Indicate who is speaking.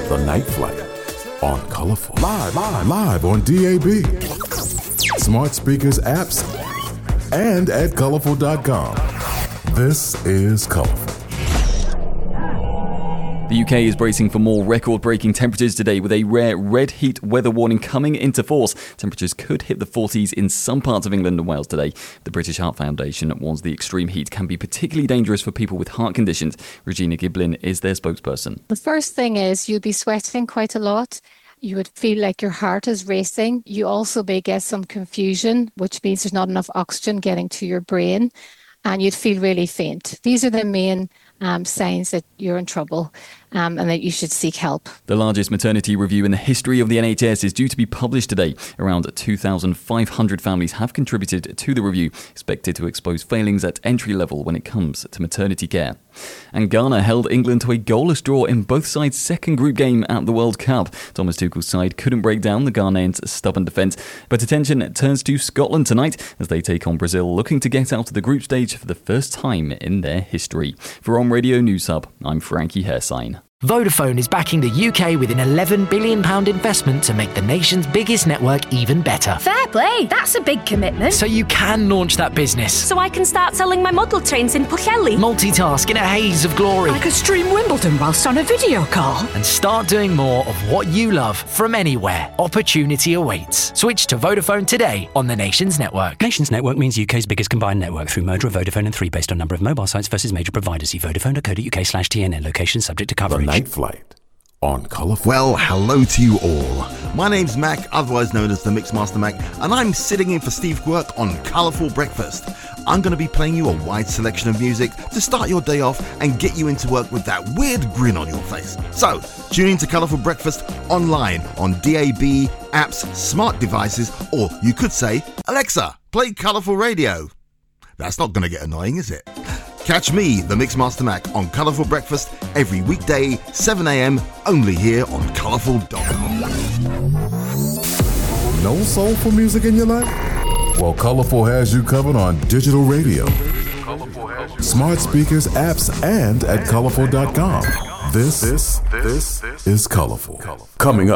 Speaker 1: The Night Flight on Colorful. Live on DAB. Smart speakers, apps, and at colorful.com. This is Colorful.
Speaker 2: The UK is bracing for more record-breaking temperatures today with a rare red heat weather warning coming into force. Temperatures could hit the 40s in some parts of England and Wales today. The British Heart Foundation warns the extreme heat can be particularly dangerous for people with heart conditions. Regina Giblin is their spokesperson.
Speaker 3: The first thing is you'll be sweating quite a lot. You would feel like your heart is racing. You also may get some confusion, which means there's not enough oxygen getting to your brain, and you'd feel really faint. These are the main signs that you're in trouble and that you should seek help.
Speaker 2: The largest maternity review in the history of the NHS is due to be published today. Around 2,500 families have contributed to the review, expected to expose failings at entry level when it comes to maternity care. And Ghana held England to a goalless draw in both sides' second group game at the World Cup. Thomas Tuchel's side couldn't break down the Ghanaians' stubborn defence, but attention turns to Scotland tonight as they take on Brazil, looking to get out of the group stage for the first time in their history. For On Radio News Hub, I'm Frankie Hairsign.
Speaker 4: Vodafone is backing the UK with an £11 billion investment to make the nation's biggest network even better.
Speaker 5: Fair play, that's a big commitment.
Speaker 4: So you can launch that business.
Speaker 5: So I can start selling my model trains in Pwllheli.
Speaker 4: Multitask in a haze of glory.
Speaker 6: I could stream Wimbledon whilst on a video call.
Speaker 4: And start doing more of what you love from anywhere. Opportunity awaits. Switch to Vodafone today on the Nations Network.
Speaker 7: Nations Network means UK's biggest combined network through merger of Vodafone and 3 based on number of mobile sites versus major providers. See vodafone.co.uk/TNN. Location subject to coverage.
Speaker 1: Night Flight on Colorful.
Speaker 8: Well, hello to you all. My name's Mac, otherwise known as the Mixmaster Mac, and I'm sitting in for Steve Quirk on Colourful Breakfast. I'm going to be playing you a wide selection of music to start your day off and get you into work with that weird grin on your face. So, tune in to Colourful Breakfast online on DAB, apps, smart devices, or you could say, Alexa, play Colourful Radio. That's not going to get annoying, is it? Catch me, the Mixmaster Mac, on Colourful Breakfast every weekday, 7 a.m, only here on Colourful.com.
Speaker 1: No soulful music in your life? Well, Colorful has you covered on digital radio, smart speakers, apps, and at colorful.com. This is Colorful. Coming up.